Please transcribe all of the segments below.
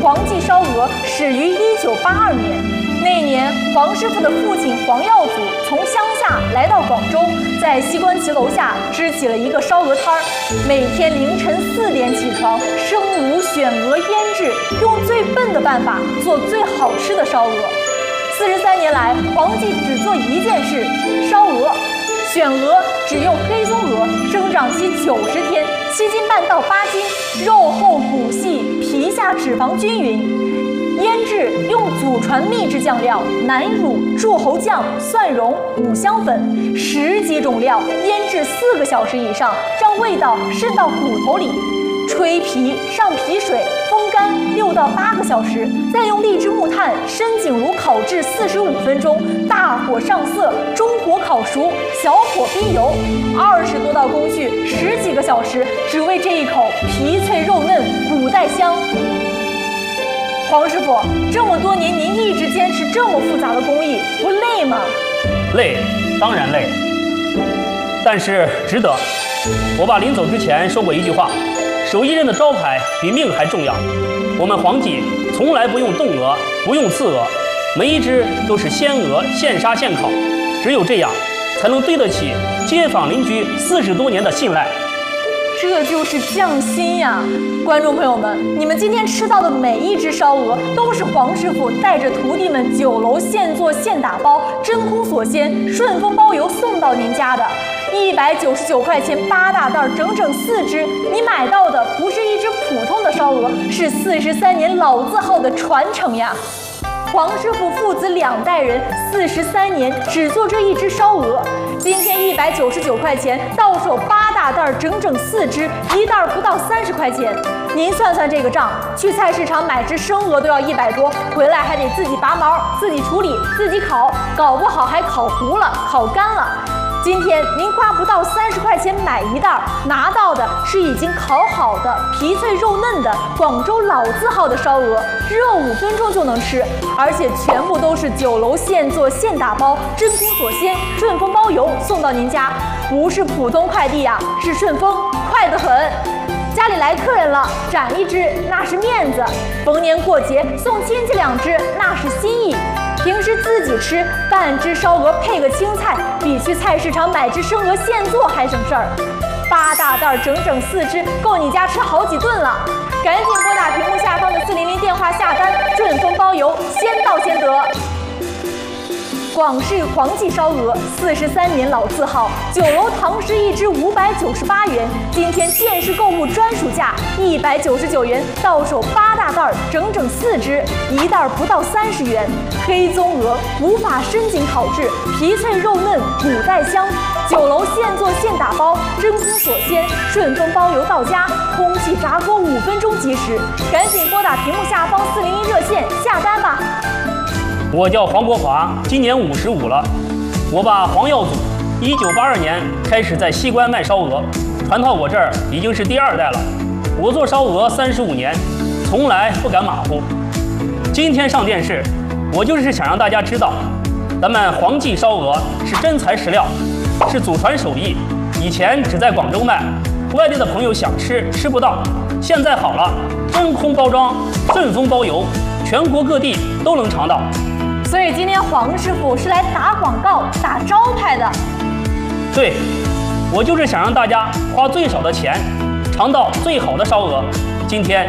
黄记烧鹅始于1982年。那年，黄师傅的父亲黄耀祖从乡下来到广州，在西关旗楼下支起了一个烧鹅摊儿，每天凌晨4点起床，生卤、选鹅、腌制，用最笨的办法做最好吃的烧鹅。43年来，黄记只做一件事：烧鹅。选鹅只用黑棕鹅，生长期90天，7斤半到8斤，肉厚骨细，皮下脂肪均匀。腌制用祖传秘制酱料南乳、柱侯酱、蒜蓉、五香粉10几种料腌制4个小时以上，让味道渗到骨头里。吹皮上皮水，风干6到8个小时，再用荔枝木炭深井炉烤制45分钟，大火上色，中火烤熟，小火煸油，20多道工序，10几个小时，只为这一口皮脆肉嫩，骨带香。黄师傅，这么多年您一直坚持这么复杂的工艺，不累吗？ 累，当然累，但是值得。我爸临走之前说过一句话：手艺人的招牌比命还重要。我们黄记从来不用冻鹅，不用刺鹅，每一只都是鲜鹅，现杀现烤。只有这样，才能对得起街坊邻居40多年的信赖。 这就是匠心呀！观众朋友们，你们今天吃到的每一只烧鹅，都是黄师傅带着徒弟们酒楼现做现打包，真空锁鲜，顺丰包邮送到您家的。199块钱8大袋，整整4只。你买到的不是一只普通的烧鹅，是43年老字号的传承呀！黄师傅父子2代人43年只做这一只烧鹅，今天199块钱，到手8大袋，整整4只，一袋不到30块钱。您算算这个账，去菜市场买只生鹅都要100多，回来还得自己拔毛、自己处理、自己烤，搞不好还烤糊了、烤干了。今天您花不到30块钱买一袋，拿到的是已经烤好的、皮脆肉嫩的广州老字号的烧鹅，热5分钟就能吃，而且全部都是酒楼现做现打包，真空锁鲜，顺丰包邮送到您家，不是普通快递呀，是顺丰，快得很。家里来客人了，斩一只那是面子，逢年过节送亲戚2只那是心意。平时自己吃半只烧鹅配个青菜，比去菜市场买只生鹅现做还省事儿。8大袋，整整4只，够你家吃好几顿了。赶紧拨打屏幕下方的400电话下单，顺丰包邮，先到先得。广式黄记烧鹅43年老字号，酒楼堂食一只598元，今天电视购物专属价199元，到手8大袋，整整4只，一袋不到30元。黑棕鹅无法深井烤制，皮脆肉嫩，骨带香。酒楼现做现打包，真空锁鲜，顺丰包邮到家，空气炸锅5分钟即食。赶紧拨打屏幕下方401热线下单吧。 我叫黄国华，今年55了。我爸黄耀祖1982年开始在西关卖烧鹅，传到我这儿已经是第2代了。我做烧鹅35年，从来不敢马虎。今天上电视，我就是想让大家知道，咱们黄记烧鹅是真材实料，是祖传手艺。以前只在广州卖，外地的朋友想吃吃不到，现在好了，真空包装，顺丰包邮，全国各地都能尝到。 所以今天黄师傅是来打广告、打招牌的。 对，我就是想让大家花最少的钱，尝到最好的烧鹅。今天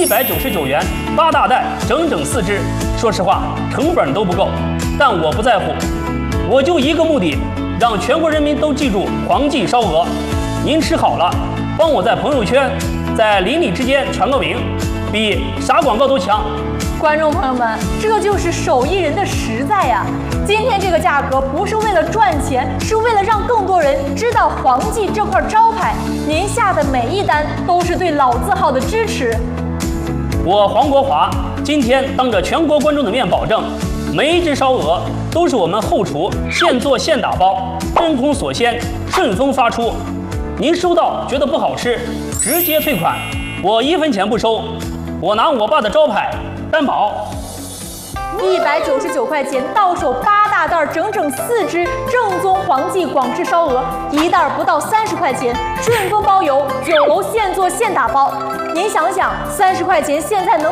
199元8大袋，整整4只。说实话，成本都不够，但我不在乎，我就一个目的，让全国人民都记住黄记烧鹅。您吃好了，帮我在朋友圈、在邻里之间传个名，比啥广告都强。 观众朋友们，这就是手艺人的实在呀！今天这个价格不是为了赚钱，是为了让更多人知道黄记这块招牌。您下的每一单都是对老字号的支持。 我黄国华今天当着全国观众的面保证，每一只烧鹅都是我们后厨现做现打包，真空锁鲜，顺丰发出。您收到觉得不好吃，直接退款，我1分钱不收。我拿我爸的招牌担保。 199块钱，到手8大袋，整整4只，正宗黄记广式烧鹅，一袋不到30块钱，顺丰包邮，酒楼现做现打包。您想想，30块钱现在能